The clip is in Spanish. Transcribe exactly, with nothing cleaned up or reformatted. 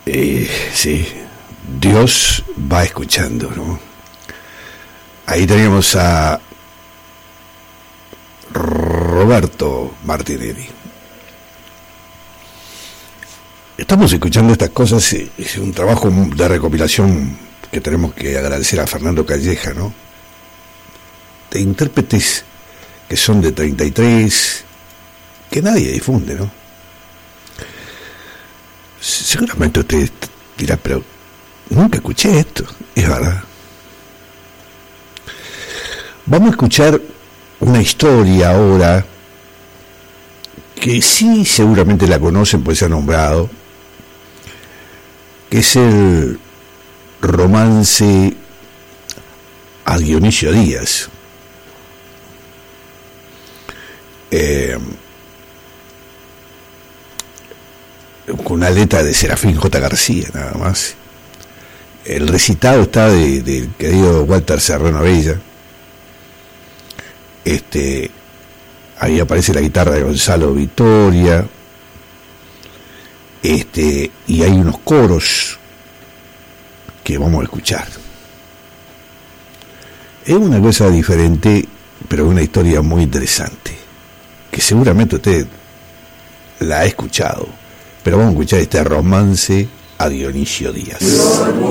Eh, sí, Dios va escuchando, ¿no? Ahí teníamos a Roberto Martinelli. Estamos escuchando estas cosas, es un trabajo de recopilación que tenemos que agradecer a Fernando Calleja, ¿no? De intérpretes que son de treinta y tres, que nadie difunde, ¿no? Seguramente usted dirá, pero nunca escuché esto, es verdad. Vamos a escuchar una historia ahora que sí seguramente la conocen, pues se ha nombrado, que es el romance a Dionisio Díaz. Eh, con una letra de Serafín J. García, nada más. El recitado está de, del querido Walter Serrano Bella. Este, ahí aparece la guitarra de Gonzalo Vittoria. Este, y hay unos coros que vamos a escuchar. Es una cosa diferente, pero una historia muy interesante, que seguramente usted la ha escuchado. Pero vamos a escuchar este romance a Dionisio Díaz.